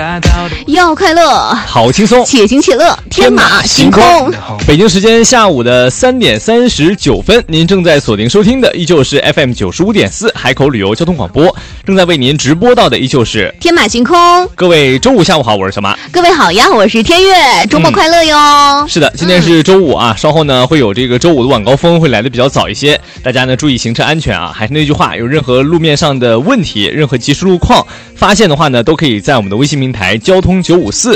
要快乐， 好轻松， 且行且乐，天马行空。 北京时间下午的3点39分，您正在锁定收听的依旧是 FM 95.4海口旅游交通广播，正在为您直播到的依旧是天马行空。 各位周五下午好，我是小马。 各位好呀，我是天悦，周末快乐哟。 是的，今天是周五啊，稍后呢会有这个周五的晚高峰会来的比较早一些，大家呢注意行车安全啊。还是那句话，有任何路面上的问题，任何即时路况发现的话呢，都可以在我们的微信平台交通954